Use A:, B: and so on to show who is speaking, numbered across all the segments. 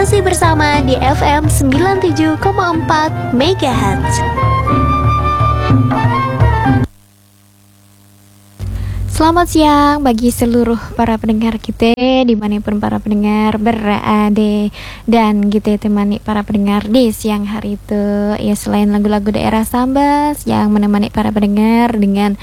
A: Masih bersama di FM 97,4 MHz. Selamat siang bagi seluruh para pendengar kita dimanapun para pendengar berada, dan kita temani para pendengar di siang hari itu. Ya, selain lagu-lagu daerah Sambas yang menemani para pendengar dengan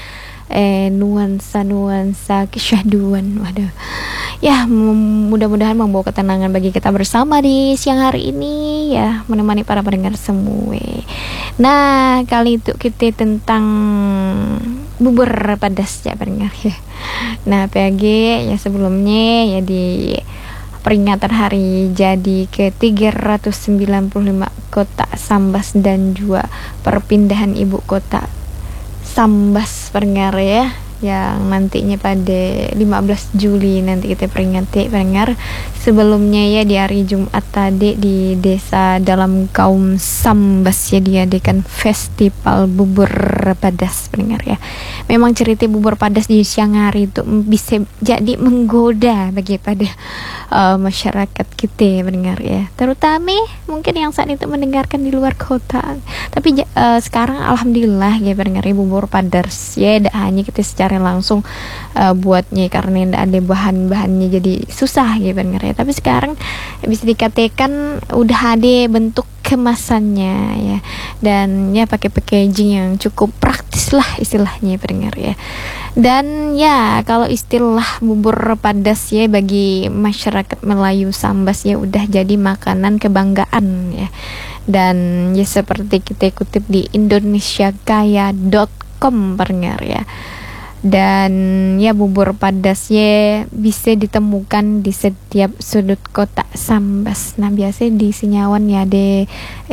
A: nuansa kesyahduan. Waduh. Ya, mudah-mudahan membawa ketenangan bagi kita bersama di siang hari ini, ya, menemani para pendengar semua. Nah, kali itu kita tentang bubur padas ya pendengar ya. Nah, PAG ya sebelumnya ya di peringatan hari jadi ke-395 kota Sambas dan juga perpindahan ibu kota Sambas pendengar ya, yang nantinya pada 15 Juli nanti kita peringati pendengar. Sebelumnya ya di hari Jumat tadi di desa dalam kaum Sambas ya diadakan festival bubur padas pendengar ya. Memang cerita bubur padas di siang hari itu bisa jadi menggoda bagi pada masyarakat kita pendengar ya, terutama mungkin yang saat itu mendengarkan di luar kota. Tapi sekarang alhamdulillah ya pendengar ya, bubur padas ya tidak hanya kita secara langsung buatnya karena tidak ada bahan-bahannya jadi susah ya pendengar ya, tapi sekarang bisa dikatakan udah ada bentuk kemasannya ya, dan ya pakai packaging yang cukup praktis lah istilahnya pendengar ya. Dan ya kalau istilah bubur padas ya bagi masyarakat Melayu Sambas ya udah jadi makanan kebanggaan ya. Dan ya seperti kita kutip di indonesiakaya.com pendengar ya. Dan ya bubur padas ya bisa ditemukan di setiap sudut kota Sambas. Nah, biasanya di Senyawan ya di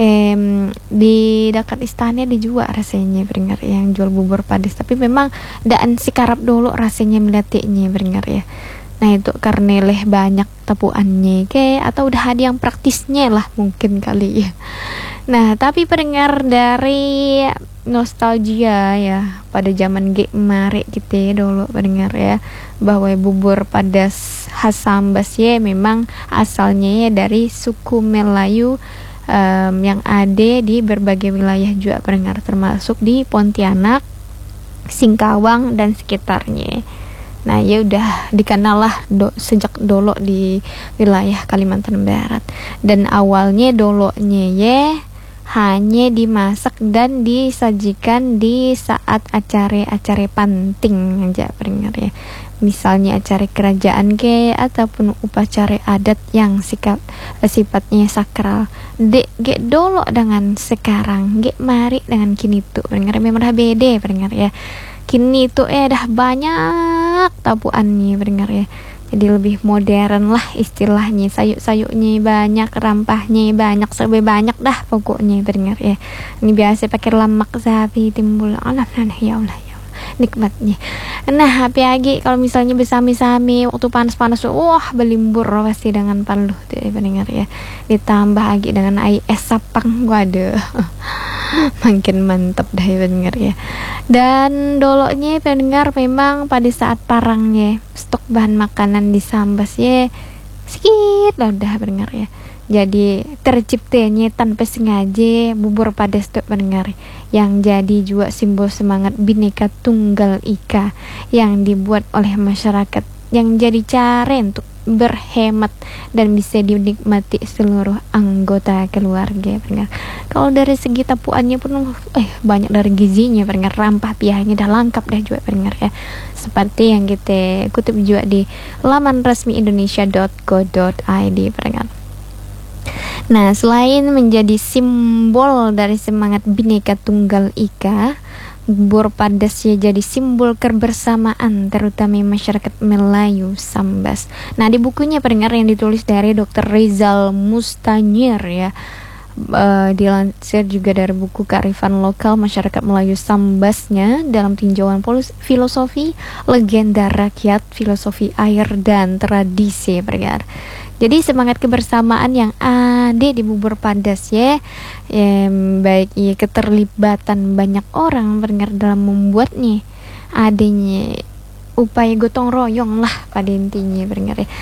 A: dekat istana dijual rasanya pendengar yang jual bubur padas, tapi memang daan sikarap dulu rasanya melihatnya pendengar ya. Nah, itu karena leh banyak tepuannya atau udah ada yang praktisnya lah mungkin kali ya. Nah, tapi pendengar dari nostalgia ya pada zaman mare kita ya dulu pendengar ya, bahwa bubur padas khas Sambas ya memang asalnya ya dari suku Melayu yang ada di berbagai wilayah juga pendengar, termasuk di Pontianak, Singkawang dan sekitarnya. Nah, ya udah dikenal lah sejak dulu di wilayah Kalimantan Barat. Dan awalnya dulunya ya hanya dimasak dan disajikan di saat acara-acara penting aja pendengar ya. Misalnya acara kerajaan ataupun upacara adat yang sifatnya sakral. Ge dulu dengan sekarang, ge mari dengan kini tuh pendengar memang dah beda pendengar ya. Kini tuh dah banyak tapuannya pendengar ya. Jadi lebih modern lah istilahnya, sayuk-sayuknya banyak, rampahnya banyak, serba banyak dah pokoknya pendengar ya. Ini biasa pakai lemak sapi timbul. Allah ya Allah ya Allah, nikmatnya. Nah, apalagi kalau misalnya bersami-sami waktu panas-panas, wah belimbur pasti dengan paluh tuh pendengar ya. Ditambah lagi dengan air es sapang, waduh. Makin mantap dah ya pendengar ya. Dan dolonya pendengar memang pada saat parangnya stok bahan makanan di Sambas ya sedikit lah udah pendengar ya. Jadi terciptanya tanpa sengaja bubur padas tuh pendengar, yang jadi juga simbol semangat Bhinneka Tunggal Ika yang dibuat oleh masyarakat, yang jadi cara untuk berhemat dan bisa dinikmati seluruh anggota keluarga pendengar. Kalau dari segi tapuannya pun banyak dari gizinya pendengar, rampah piahnya dah lengkap dah juga pendengar ya. Seperti yang kita kutip juga di laman resmi indonesia.co.id pendengar. Nah, selain menjadi simbol dari semangat Bhinneka Tunggal Ika, bubur padas ya jadi simbol kebersamaan terutama masyarakat Melayu Sambas. Nah, di bukunya pendengar yang ditulis dari Dr. Rizal Mustanyir ya, dilansir juga dari buku Kearifan Lokal Masyarakat Melayu Sambasnya dalam tinjauan filosofi, legenda rakyat, filosofi air dan tradisi pendengar. Jadi semangat kebersamaan yang ada di bubur padas ya, baik ya keterlibatan banyak orang pendengar dalam membuatnya, adanya upaya gotong royong lah pada intinya pendengar ya.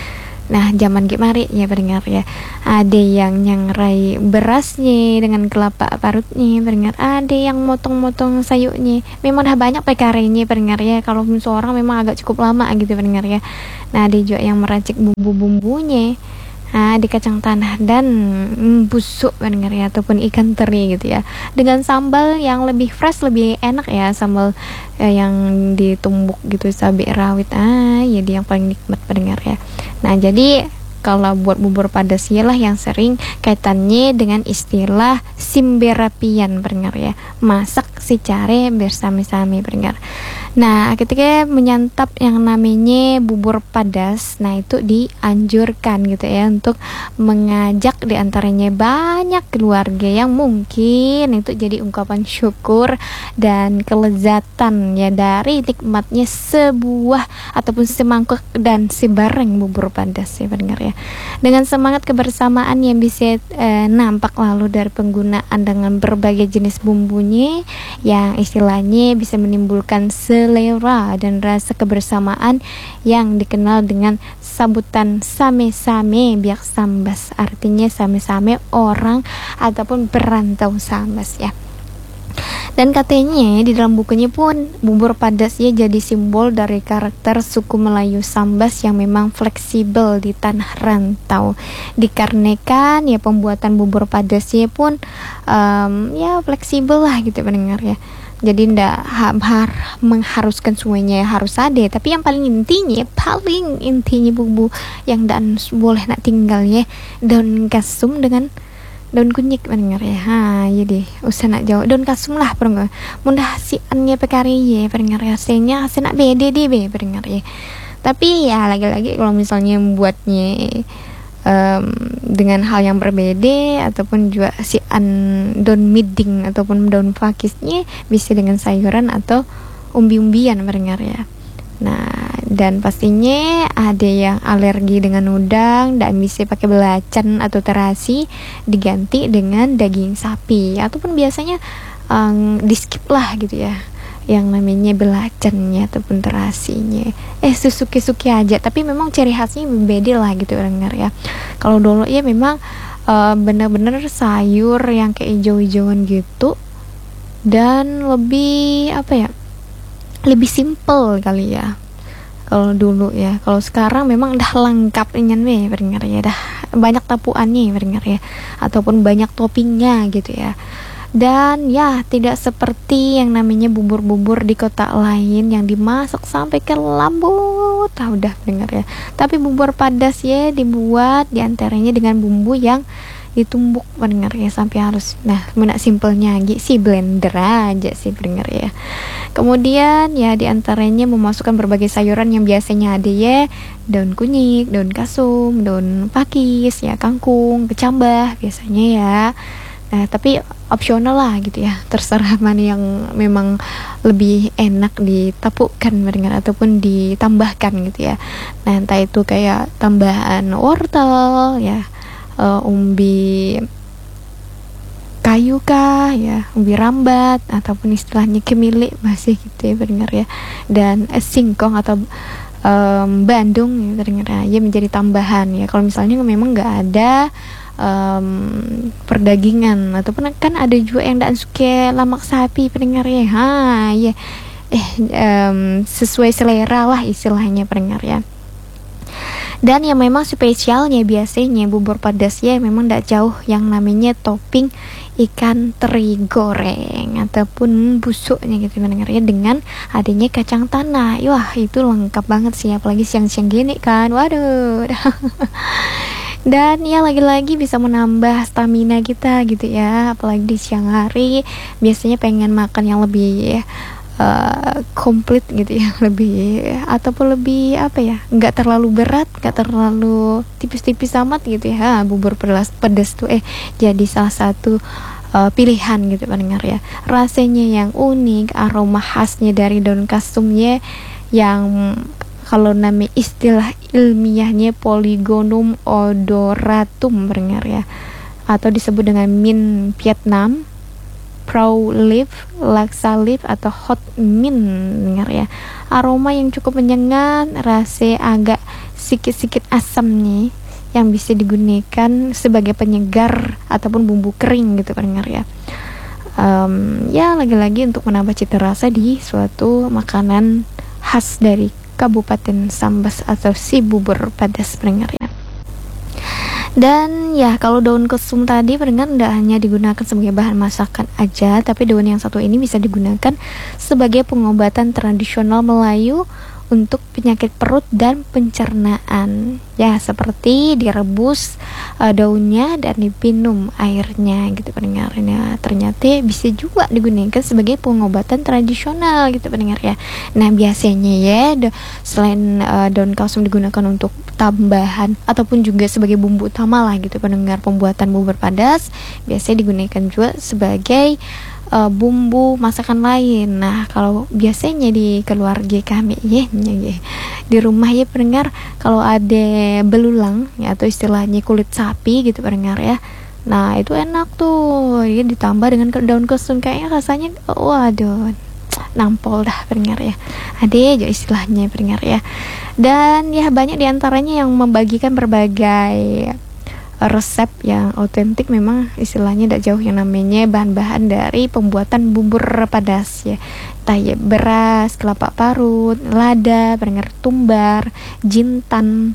A: Nah, zaman kemarin ya pendengar ya, ada yang nyangrai berasnya dengan kelapa parutnya pendengar, ada yang motong-motong sayurnya. Memang dah banyak PKR-nya pendengar ya. Kalau seorang memang agak cukup lama gitu pendengar ya. Nah, ada juga yang meracik bumbu-bumbunya. Nah, di kacang tanah dan busuk pendengar ya, ataupun ikan teri gitu ya, dengan sambal yang lebih fresh, lebih enak ya, sambal yang ditumbuk gitu, cabai rawit, jadi yang paling nikmat pendengar ya. Nah, jadi kalau buat bubur padas ialah yang sering kaitannya dengan istilah simberapian pendengar ya, masak secara bersama-sama pendengar. Nah, ketika menyantap yang namanya bubur padas, nah itu dianjurkan gitu ya, untuk mengajak diantaranya banyak keluarga yang mungkin itu jadi ungkapan syukur dan kelezatan ya dari nikmatnya sebuah ataupun semangkuk dan sebareng bubur padas ya pendengar ya. Dengan semangat kebersamaan yang bisa nampak lalu dari penggunaan dengan berbagai jenis bumbunya yang istilahnya bisa menimbulkan selera dan rasa kebersamaan yang dikenal dengan sabutan same-same biak sambas, artinya same-same orang ataupun perantau sambas ya. Dan katanya di dalam bukunya pun bubur padas ya jadi simbol dari karakter suku Melayu Sambas yang memang fleksibel di tanah rantau. Dikarenakan ya pembuatan bubur padasnya pun ya fleksibel lah gitu pendengar ya. Jadi ndak mengharuskan semuanya harus ada, tapi yang paling intinya bumbu yang dan boleh nak tinggal ya, daun kasum dengan daun kunyit pendengar ya. Jadi usah nak jauh daun kasum lah pendengar. Mudah si annya pekari ya pendengar ya, rasanya nak beda deh pendengar ya. Tapi ya lagi-lagi kalau misalnya membuatnya dengan hal yang berbeda ataupun juga daun miding ataupun daun pakisnya bisa dengan sayuran atau umbi-umbian pendengar ya. Nah, dan pastinya ada yang alergi dengan udang dan bisa pakai belacan atau terasi diganti dengan daging sapi, ataupun biasanya di skip lah gitu ya yang namanya belacannya ataupun terasinya. Suki-suki aja, tapi memang ciri khasnya beda lah gitu pendengar ya. Kalau dulu ya memang benar-benar sayur yang kayak hijau-hijauan gitu dan lebih lebih simple kali ya kalau dulu ya. Kalau sekarang memang dah lengkap inyan pendengar ya, dah banyak tapuannya pendengar ya, ataupun banyak toppingnya gitu ya. Dan ya tidak seperti yang namanya bubur-bubur di kota lain yang dimasak sampai ke lambut udah pendengar ya. Tapi bubur padas ya dibuat diantaranya dengan bumbu yang ditumbuk pendengar ya sampai halus. Nah, menak simpelnya lagi si blender aja sih pendengar ya. Kemudian ya diantaranya memasukkan berbagai sayuran yang biasanya ada ya, daun kunyit, daun kasum, daun pakis ya, kangkung, kecambah biasanya ya. Nah, tapi opsional lah gitu ya, terserah mana yang memang lebih enak ditapukkan pendengar ataupun ditambahkan gitu ya. Nah, entah itu kayak tambahan wortel ya, umbi kayu kah ya, umbi rambat ataupun istilahnya kemili masih gitu ya pendengar ya, dan singkong atau bandung ya pendengar ya, menjadi tambahan ya. Kalau misalnya memang nggak ada perdagingan ataupun kan ada juga yang tidak suka lemak sapi pendengar ya, sesuai selera lah istilahnya pendengar ya. Dan yang memang spesialnya biasanya bubur padas ya memang tidak jauh yang namanya topping ikan teri goreng ataupun busuknya gitu pendengar ya, dengan adanya kacang tanah. Wah, itu lengkap banget sih, apalagi siang-siang gini kan, waduh. Dan ya lagi-lagi bisa menambah stamina kita gitu ya, apalagi di siang hari biasanya pengen makan yang lebih komplit gitu ya, lebih ataupun lebih nggak terlalu berat, nggak terlalu tipis-tipis amat gitu ya. Bubur pedas tuh jadi salah satu pilihan gitu pendengar ya. Rasanya yang unik, aroma khasnya dari daun kasumnya yang kalau nama istilah ilmiahnya Polygonum odoratum pendengar ya, atau disebut dengan mint Vietnam, Pro leaf, laksa leaf atau hot mint pendengar ya. Aroma yang cukup menyengat, rasa agak sikit-sikit asamnya yang bisa digunakan sebagai penyegar ataupun bumbu kering gitu pendengar ya. Ya lagi-lagi untuk menambah cita rasa di suatu makanan khas dari Kabupaten Sambas atau si bubur padas pendengar ya. Dan ya kalau daun kesum tadi pendengar tidak hanya digunakan sebagai bahan masakan aja, tapi daun yang satu ini bisa digunakan sebagai pengobatan tradisional Melayu untuk penyakit perut dan pencernaan. Ya seperti direbus daunnya dan diminum airnya gitu pendengar. Nah, ternyata bisa juga digunakan sebagai pengobatan tradisional gitu pendengar ya. Nah biasanya ya selain daun kalsum digunakan untuk tambahan ataupun juga sebagai bumbu utama lah gitu pendengar pembuatan bubur padas, biasanya digunakan juga sebagai bumbu masakan lain. Nah kalau biasanya di keluarga kami ya di rumah ya pendengar, kalau ada belulang ya atau istilahnya kulit sapi gitu pendengar ya, nah itu enak tuh ya, ditambah dengan daun kesum kayaknya rasanya waduh nampol dah pendengar ya, ada aja istilahnya pendengar ya. Dan ya banyak diantaranya yang membagikan berbagai resep yang otentik, memang istilahnya tidak jauh yang namanya bahan-bahan dari pembuatan bubur padas ya, entah beras, kelapa parut, lada, pendengar, tumbar, jintan,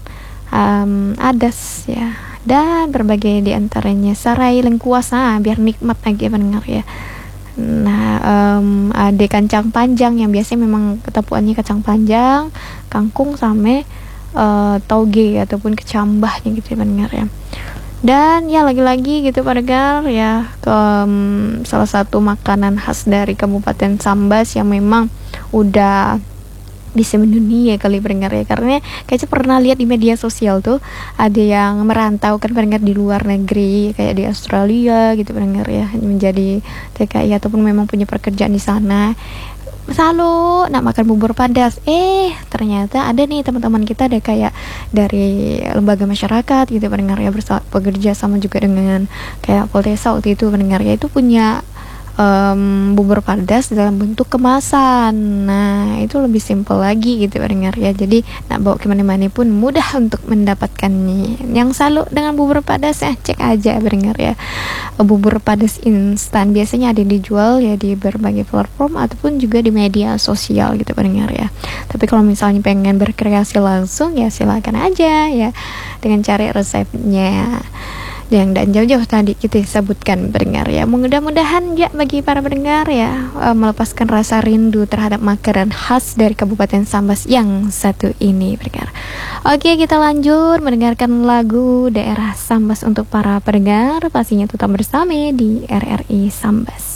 A: adas ya, dan berbagai diantaranya sarai lengkuas, biar nikmat lagi pendengar ya. Nah ada kacang panjang yang biasanya memang ketapuannya kacang panjang, kangkung sama tauge ataupun kecambahnya gitu ya pendengar ya. Dan ya lagi-lagi gitu pendengar ya, salah satu makanan khas dari Kabupaten Sambas yang memang udah bisa mendunia kali pendengar ya, karena kayaknya pernah lihat di media sosial tuh ada yang merantau kan pendengar di luar negeri kayak di Australia gitu pendengar ya, menjadi TKI ataupun memang punya pekerjaan di sana, selalu nak makan bubur padas. Ternyata ada nih teman-teman kita ada kayak dari lembaga masyarakat gitu pendengar ya, bekerja sama juga dengan kayak Poltesa waktu itu pendengar ya, itu punya bubur padas dalam bentuk kemasan. Nah itu lebih simpel lagi gitu pendengar ya, jadi nak bawa kemana-mana pun mudah untuk mendapatkannya. Yang selalu dengan bubur padas cek aja pendengar ya, bubur padas instan biasanya ada dijual ya di berbagai platform ataupun juga di media sosial gitu pendengar ya. Tapi kalau misalnya pengen berkreasi langsung ya silakan aja ya dengan cari resepnya yang dan jauh-jauh tadi kita sebutkan pendengar ya. Mudah-mudahan ya bagi para pendengar ya melepaskan rasa rindu terhadap makanan khas dari Kabupaten Sambas yang satu ini pendengar. Oke, kita lanjut mendengarkan lagu daerah Sambas untuk para pendengar, pastinya tetap bersama di RRI Sambas.